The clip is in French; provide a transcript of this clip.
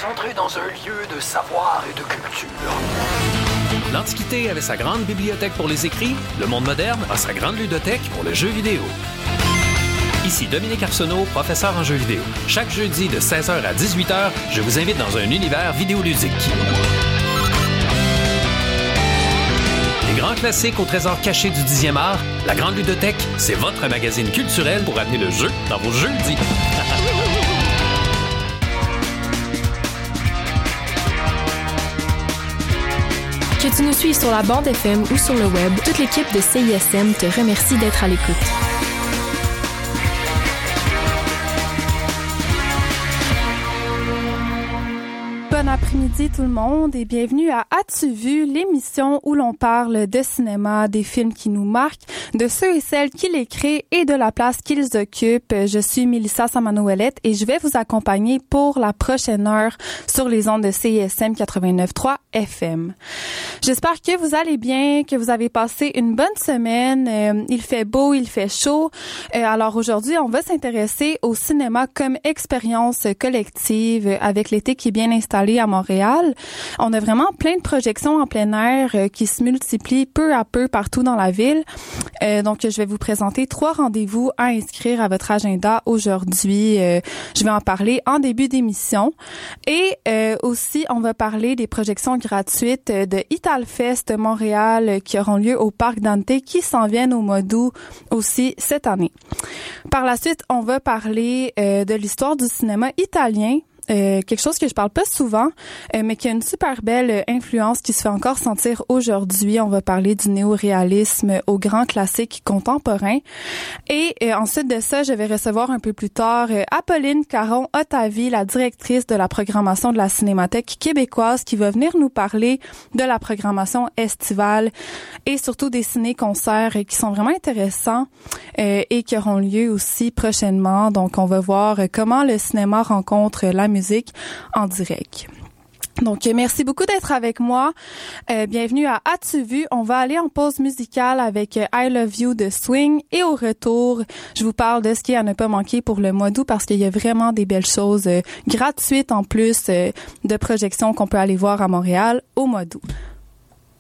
entrez dans un lieu de savoir et de culture. L'Antiquité avait sa grande bibliothèque pour les écrits, le monde moderne a sa grande ludothèque pour le jeu vidéo. Ici Dominique Arsenault, professeur en jeux vidéo. Chaque jeudi de 16h à 18h, je vous invite dans un univers vidéoludique. Des grands classiques au trésor caché du 10e art, la Grande Ludothèque, c'est votre magazine culturel pour amener le jeu dans vos jeudis. Que tu nous suives sur la bande FM ou sur le web, toute l'équipe de CISM te remercie d'être à l'écoute. Bon après-midi tout le monde et bienvenue à As-tu vu, l'émission où l'on parle de cinéma, des films qui nous marquent, de ceux et celles qui les créent et de la place qu'ils occupent. Je suis Mélissa Samano-Ouellette et je vais vous accompagner pour la prochaine heure sur les ondes de CISM 89.3 FM. J'espère que vous allez bien, que vous avez passé une bonne semaine. Il fait beau, il fait chaud. Alors aujourd'hui, on va s'intéresser au cinéma comme expérience collective avec l'été qui est bien installé à Montréal. On a vraiment plein de projections en plein air qui se multiplient peu à peu partout dans la ville. Donc, je vais vous présenter 3 rendez-vous à inscrire à votre agenda aujourd'hui. Je vais en parler en début d'émission. Et aussi, on va parler des projections gratuites de Italfest Montréal qui auront lieu au Parc Dante qui s'en viennent au mois d'août aussi cette année. Par la suite, on va parler de l'histoire du cinéma italien. Quelque chose que je parle pas souvent, mais qui a une super belle influence qui se fait encore sentir aujourd'hui. On va parler du néo-réalisme aux grands classiques contemporains. Et ensuite de ça, je vais recevoir un peu plus tard Apolline Caron-Otavi, la directrice de la programmation de la Cinémathèque québécoise, qui va venir nous parler de la programmation estivale et surtout des ciné-concerts qui sont vraiment intéressants et qui auront lieu aussi prochainement. Donc, on va voir comment le cinéma rencontre la musique en direct. Donc, merci beaucoup d'être avec moi. Bienvenue à As-tu vu? On va aller en pause musicale avec I Love You de Swing et au retour, je vous parle de ce qui est à ne pas manquer pour le mois d'août parce qu'il y a vraiment des belles choses gratuites en plus de projections qu'on peut aller voir à Montréal au mois d'août.